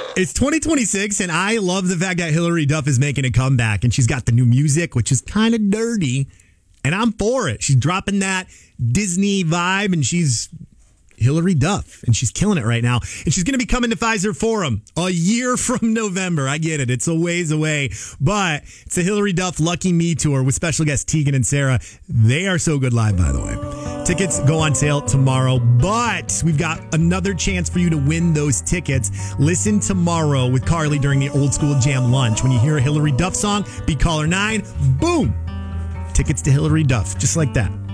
It's 2026, and I love the fact that Hillary Duff is making a comeback, and she's got the new music, which is kind of dirty, and I'm for it. She's dropping that Disney vibe, and she's Hillary Duff, and she's killing it right now. And she's going to be coming to Pfizer Forum a year from November. I get it. It's a ways away, but it's the Hillary Duff Lucky Me Tour with special guests Tegan and Sarah. They are so good live, by the way. Tickets go on sale tomorrow, but we've got another chance for you to win those tickets. Listen tomorrow with Carly during the Old School Jam lunch. When you hear a Hillary Duff song, be caller 9. Boom! Tickets to Hillary Duff, just like that.